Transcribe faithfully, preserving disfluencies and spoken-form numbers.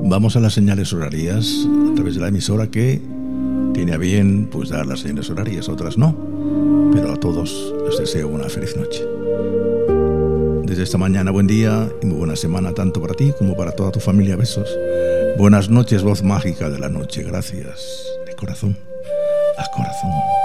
vamos a las señales horarias a través de la emisora que tiene a bien pues dar las señales horarias, otras no, pero a todos les deseo una feliz noche. Desde esta mañana, buen día y muy buena semana tanto para ti como para toda tu familia. Besos. Buenas noches, voz mágica de la noche. Gracias de corazón a corazón.